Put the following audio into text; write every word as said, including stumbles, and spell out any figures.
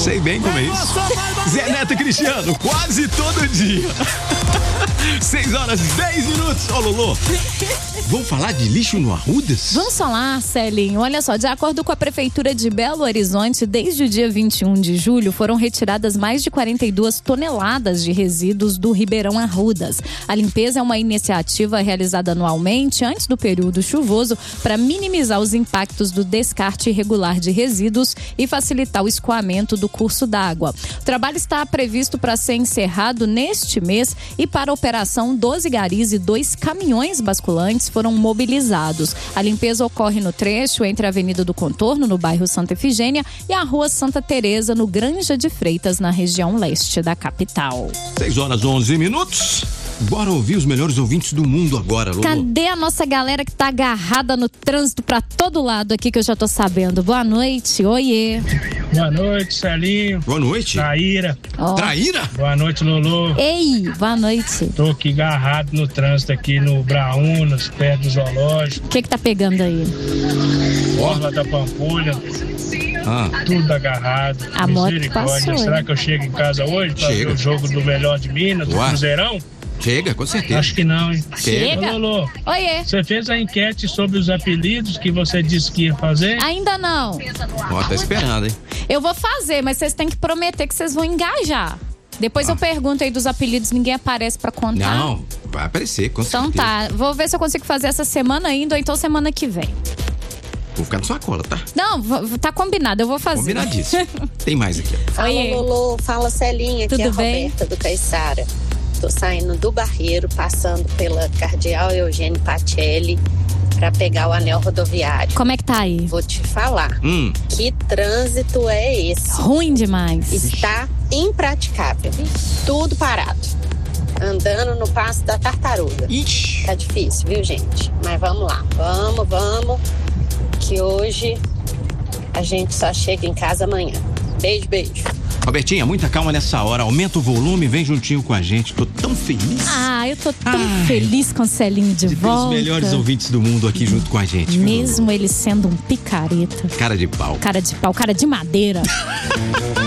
Sei bem como é isso. Zé Neto e Cristiano, quase todo dia. seis horas e dez minutos. Ô, Lolo, vamos falar de lixo no Arrudas? Vamos falar, Celinho. Olha só, de acordo com a Prefeitura de Belo Horizonte, desde o dia vinte e um de julho, foram retiradas mais de quarenta e duas toneladas de resíduos do Ribeirão Arrudas. A limpeza é uma iniciativa realizada anualmente antes do período chuvoso para minimizar os impactos do descarte irregular de resíduos e facilitar o escoamento do curso d'água. O trabalho está previsto para ser encerrado neste mês e para a operação, doze garis e dois caminhões basculantes foram mobilizados. A limpeza ocorre no trecho entre a Avenida do Contorno, no bairro Santa Efigênia, e a Rua Santa Teresa, no Granja de Freitas, na região leste da capital. seis horas e onze minutos. Bora ouvir os melhores ouvintes do mundo agora, Lolo. Cadê a nossa galera que tá agarrada no trânsito pra todo lado aqui, que eu já tô sabendo? Boa noite, oiê. Boa noite, Celinho. Boa noite. Traíra. Oh. Traíra? Boa noite, Lolo. Ei, boa noite. Tô aqui agarrado no trânsito aqui no Braunas, perto do zoológico. O que que tá pegando aí? Orla da Pampulha. Ah. Tudo agarrado. A moto Misericórdia. passou, Será hein? que eu chego em casa hoje pra Chega. ver o jogo do Melhor de Minas, do Ué. Cruzeirão? Chega, com certeza. Acho que não, hein? Chega. Ô, Lolo, Oiê. você fez a enquete sobre os apelidos que você disse que ia fazer? Ainda não. Ó, tá esperando, hein? Eu vou fazer, mas vocês têm que prometer que vocês vão engajar. Depois Ah. eu pergunto aí dos apelidos, ninguém aparece pra contar. Não, vai aparecer, com Então certeza. tá, vou ver se eu consigo fazer essa semana ainda ou então semana que vem. Vou ficar na sua cola, tá? Não, v- tá combinado, eu vou fazer. Combinadíssimo. Tem mais aqui, ó. Fala, Oiê. Lolo. Fala, Celinha. Aqui Tudo é a bem? Roberta do Caiçara. Tô saindo do Barreiro, passando pela Cardeal Eugênio Pacelli para pegar o anel rodoviário. Como é que tá aí? Vou te falar, Hum, que trânsito é esse? Ruim demais. Está impraticável. Tudo parado. Andando no passo da tartaruga. ixi. Tá difícil, viu, gente? Mas vamos lá. Vamos, vamos. Que hoje a gente só chega em casa amanhã. Beijo, beijo. Robertinha, muita calma nessa hora. Aumenta o volume, vem juntinho com a gente. Tô tão feliz. Ah, eu tô tão Ai. feliz com o Celinho de, de ter volta. os melhores ouvintes do mundo aqui junto com a gente. viu, Mesmo ele sendo um picareta. Lolo? Cara de pau. Cara de pau, cara de madeira.